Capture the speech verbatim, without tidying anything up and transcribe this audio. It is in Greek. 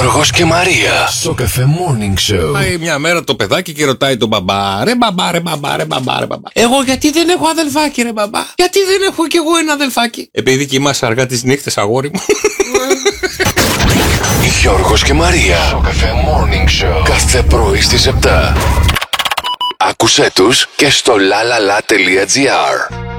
Γιώργος και Μαρία. Σοκαφέ Morning Show. Πάει μια μέρα το παιδάκι και ρωτάει τον μπαμπά: Ρε μπαμπά, ρε μπαμπά, ρε μπαμπά, ρε μπαμπά. Εγώ γιατί δεν έχω αδελφάκι, ρε μπαμπά. Γιατί δεν έχω κι εγώ ένα αδελφάκι. Επειδή κοιμάσαι αργά τις νύχτες, αγόρι μου. Γιώργος και Μαρία. Σοκαφέ Morning Show. Κάθε πρωί στις επτά. Άκουσέ τους και στο lalala.gr.